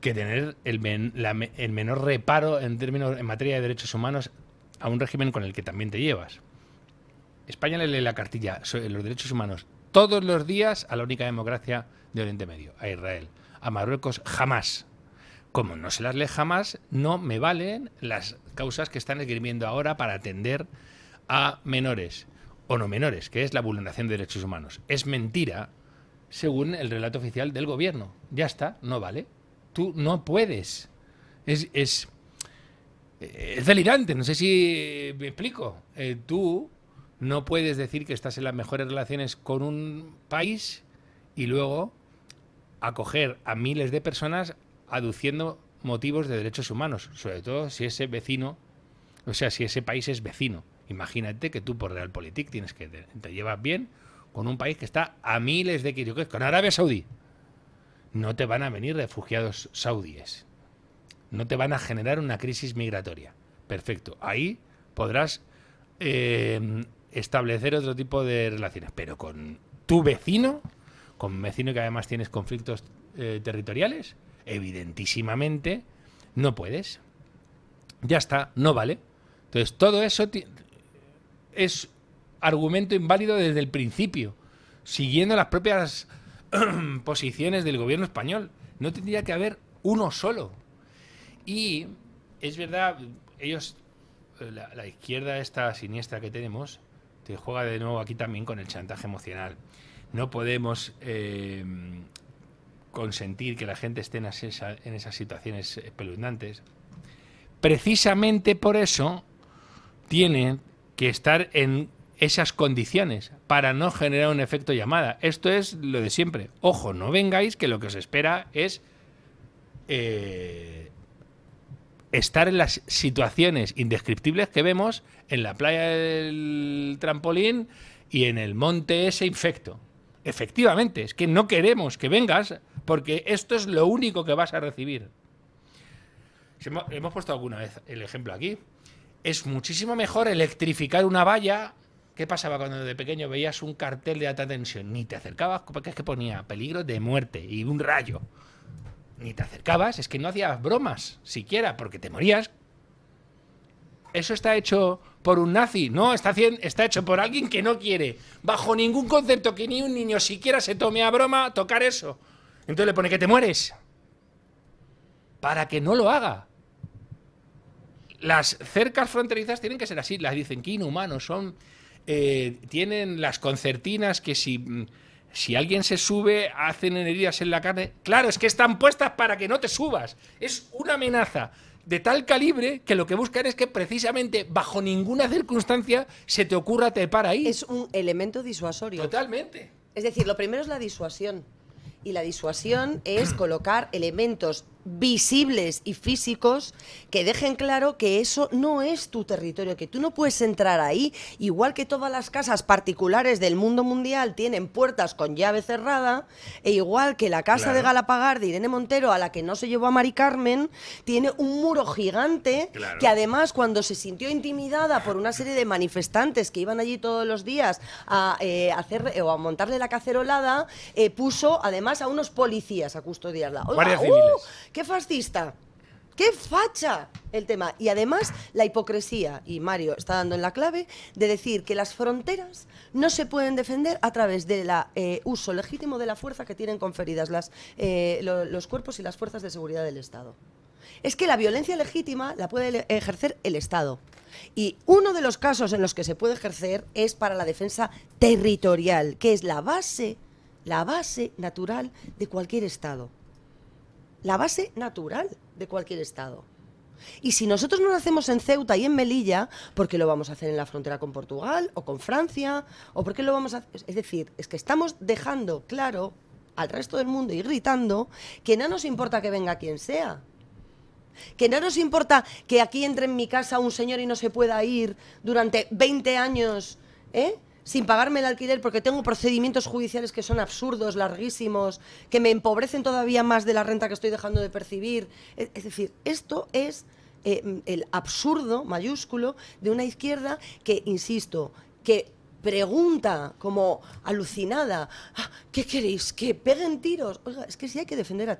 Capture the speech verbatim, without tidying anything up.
que tener el, men, la, el menor reparo en términos en materia de derechos humanos a un régimen con el que también te llevas. España le lee la cartilla sobre los derechos humanos todos los días a la única democracia de Oriente Medio, a Israel. A Marruecos jamás. Como no se las lee jamás, no me valen las causas que están esgrimiendo ahora para atender a menores o no menores, que es la vulneración de derechos humanos. Es mentira, según el relato oficial del gobierno. Ya está, no vale. Tú no puedes. Es, es, es delirante, no sé si me explico. Eh, tú no puedes decir que estás en las mejores relaciones con un país y luego acoger a miles de personas aduciendo motivos de derechos humanos, sobre todo si ese vecino, o sea, si ese país es vecino. Imagínate que tú por Realpolitik tienes que te, te llevas bien con un país que está a miles de kilómetros, con Arabia Saudí. No te van a venir refugiados saudíes. No te van a generar una crisis migratoria. Perfecto. Ahí podrás eh, establecer otro tipo de relaciones. Pero con tu vecino, con un vecino que además tienes conflictos eh, territoriales, evidentísimamente no puedes. Ya está, no vale. Entonces todo eso es argumento inválido desde el principio, siguiendo las propias posiciones del gobierno español. No tendría que haber uno solo. Y es verdad, ellos, la, la izquierda esta siniestra que tenemos, te juega de nuevo aquí también con el chantaje emocional. No podemos eh, consentir que la gente esté en, esa, en esas situaciones espeluznantes. Precisamente por eso tiene que estar en esas condiciones, para no generar un efecto llamada. Esto es lo de siempre. Ojo, no vengáis, que lo que os espera es eh, estar en las situaciones indescriptibles que vemos en la playa del Trampolín y en el monte ese infecto. Efectivamente, es que no queremos que vengas, porque esto es lo único que vas a recibir. Hemos, hemos puesto alguna vez el ejemplo aquí. Es muchísimo mejor electrificar una valla. ¿Qué pasaba cuando de pequeño veías un cartel de alta tensión? Ni te acercabas, porque es que ponía peligro de muerte y un rayo. Ni te acercabas, es que no hacías bromas siquiera, porque te morías. ¿Eso está hecho por un nazi? No, está, está hecho por alguien que no quiere, bajo ningún concepto, que ni un niño siquiera se tome a broma tocar eso. Entonces le pone que te mueres, para que no lo haga. Las cercas fronterizas tienen que ser así. Las dicen que inhumanos son. Eh, tienen las concertinas que si, si alguien se sube hacen heridas en la carne. Claro, es que están puestas para que no te subas. Es una amenaza de tal calibre que lo que buscan es que precisamente bajo ninguna circunstancia se te ocurra trepar ahí. Es un elemento disuasorio. Totalmente. Es decir, lo primero es la disuasión. Y la disuasión es colocar elementos visibles y físicos que dejen claro que eso no es tu territorio, que tú no puedes entrar ahí, igual que todas las casas particulares del mundo mundial tienen puertas con llave cerrada, e igual que la casa claro. de Galapagar de Irene Montero, a la que no se llevó a Mari Carmen, tiene un muro gigante claro. que además cuando se sintió intimidada por una serie de manifestantes que iban allí todos los días a eh, hacer o a montarle la cacerolada, eh, puso además a unos policías a custodiarla. Oiga, ¡uh! ¡Qué fascista! ¡Qué facha! El tema. Y además, la hipocresía, y Mario está dando en la clave, de decir que las fronteras no se pueden defender a través del eh, uso legítimo de la fuerza que tienen conferidas las, eh, lo, los cuerpos y las fuerzas de seguridad del Estado. Es que la violencia legítima la puede ejercer el Estado. Y uno de los casos en los que se puede ejercer es para la defensa territorial, que es la base, la base natural de cualquier Estado. La base natural de cualquier Estado. Y si nosotros no lo hacemos en Ceuta y en Melilla, ¿por qué lo vamos a hacer en la frontera con Portugal o con Francia? ¿O por qué lo vamos a hacer? Es decir, es que estamos dejando claro al resto del mundo y gritando que no nos importa que venga quien sea. Que no nos importa que aquí entre en mi casa un señor y no se pueda ir durante veinte años, ¿eh? sin pagarme el alquiler porque tengo procedimientos judiciales que son absurdos, larguísimos, que me empobrecen todavía más de la renta que estoy dejando de percibir. Es, es decir, esto es eh, el absurdo mayúsculo de una izquierda que, insisto, que pregunta como alucinada, ah, ¿qué queréis? ¿Que peguen tiros? Oiga, es que sí hay que defender a